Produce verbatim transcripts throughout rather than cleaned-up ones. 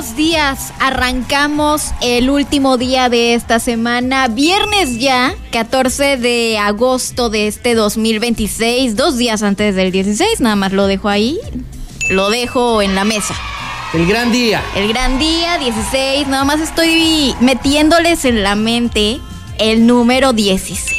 buenos días. Arrancamos el último día de esta semana, viernes ya, catorce de agosto de este dos mil veintiséis, dos días antes del dieciséis, nada más lo dejo ahí, lo dejo en la mesa. El gran día. El gran día, dieciséis, nada más estoy metiéndoles en la mente el número dieciséis.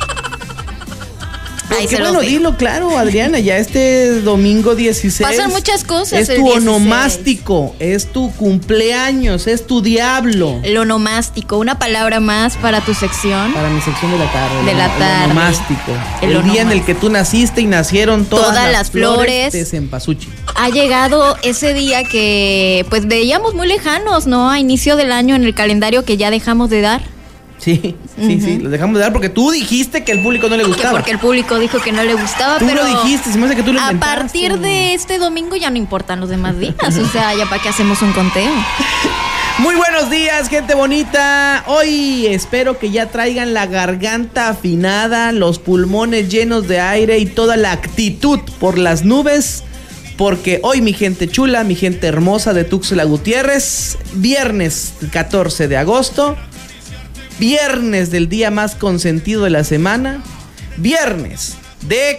Ay, qué bueno, dilo claro, Adriana, ya este domingo dieciséis. Pasan muchas cosas. Es tu onomástico, es tu cumpleaños, es tu diablo. El onomástico, una palabra más para tu sección. Para mi sección de la tarde. De la tarde. El onomástico. El, el onomástico. día en el que tú naciste y nacieron todas, todas las, las flores, flores de Cempasúchil. Ha llegado ese día que pues veíamos muy lejanos, ¿no? A inicio del año en el calendario que ya dejamos de dar. Sí, sí, uh-huh. sí, lo dejamos de dar porque tú dijiste que al público no le gustaba. Que porque el público dijo que no le gustaba, tú pero lo dijiste, se me hace que tú lo inventaste. A partir de este domingo ya no importan los demás días, o sea, ya para qué hacemos un conteo. Muy buenos días, gente bonita. Hoy espero que ya traigan la garganta afinada, los pulmones llenos de aire y toda la actitud por las nubes. Porque hoy, mi gente chula, mi gente hermosa de Tuxtla Gutiérrez, viernes catorce de agosto, viernes del día más consentido de la semana, viernes de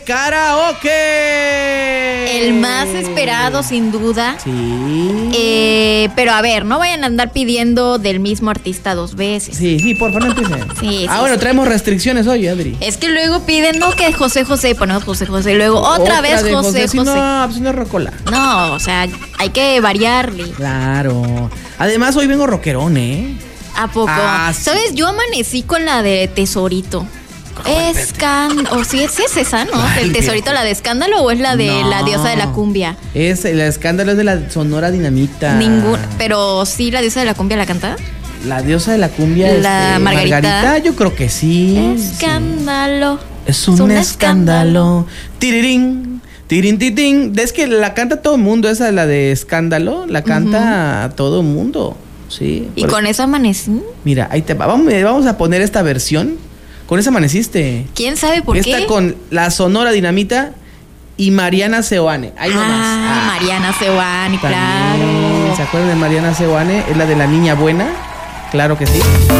karaoke. El más esperado, sin duda. Sí. Eh, pero a ver, no vayan a andar pidiendo del mismo artista dos veces. Sí, sí, por favor, no empiecen. Sí, ah, sí, bueno, sí. Traemos restricciones hoy, Adri. Es que luego piden, no, que José José, y ponemos José José, y luego otra, otra vez José José. Sí, José. No, pues no es rocola. No, o sea, hay que variarle. Claro. Además, hoy vengo rockerón, ¿eh? ¿A poco? Ah, sí. ¿Sabes? Yo amanecí con la de Tesorito. Escándalo. O sí, sí es esa, ¿no? Ay, ¿El Tesorito, la de Escándalo o es la de no. la diosa de la cumbia? Es, el escándalo es de la Sonora Dinamita. Ningún, pero sí, la diosa de la cumbia la canta. La diosa de la cumbia es la este, Margarita. Margarita, yo creo que sí. Escándalo. Sí. Es un, es un escándalo. escándalo. Tirirín. Tirin, tirin. Es que la canta todo el mundo, esa la de Escándalo, la canta uh-huh. todo el mundo. Sí. ¿Y con esa amanecí? Mira, ahí te va. Vamos, vamos a poner esta versión. Con esa amaneciste. ¿Quién sabe por Esta qué? Esta con la Sonora Dinamita y Mariana Seoane. Ahí ah, nomás. Ah, Mariana Seoane, claro. ¿Se acuerdan de Mariana Seoane? Es la de la niña buena. Claro que sí.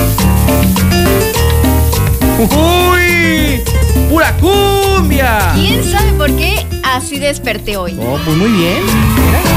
¡Uy! ¡Pura cumbia! ¿Quién sabe por qué así desperté hoy? Oh, pues muy bien. Mira.